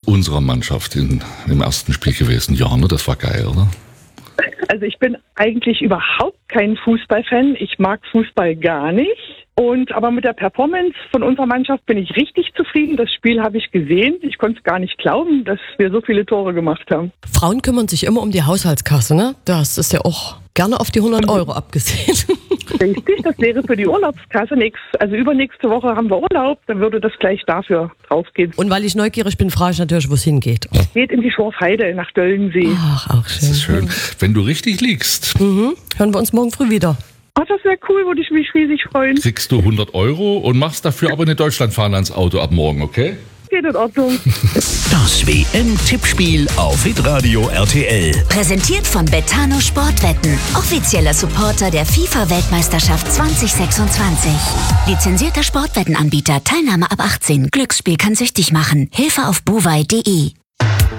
unserer Mannschaft im ersten Spiel gewesen. Ja, ne? Das war geil, oder? Also ich bin eigentlich überhaupt kein Fußballfan. Ich mag Fußball gar nicht. Aber mit der Performance von unserer Mannschaft bin ich richtig zufrieden. Das Spiel habe ich gesehen. Ich konnte es gar nicht glauben, dass wir so viele Tore gemacht haben. Frauen kümmern sich immer um die Haushaltskasse, ne? Das ist ja auch gerne auf die 100 Euro abgesehen. Richtig, das wäre für die Urlaubskasse also übernächste Woche haben wir Urlaub, dann würde das gleich dafür draufgehen. Und weil ich neugierig bin, frage ich natürlich, wo es hingeht. Geht in die Schorfheide nach Döllensee. Ach, auch schön. Das ist schön. Wenn du richtig liegst, Hören wir uns morgen früh wieder. Ach, das wäre cool, würde ich mich riesig freuen. kriegst du 100 Euro und machst dafür aber eine Deutschlandfahne ans Auto ab morgen, okay? Geht in Ordnung. Das WM-Tippspiel auf Hitradio RTL. Präsentiert von Betano Sportwetten, offizieller Supporter der FIFA-Weltmeisterschaft 2026. Lizenzierter Sportwettenanbieter, Teilnahme ab 18. Glücksspiel kann süchtig machen. Hilfe auf buwei.de.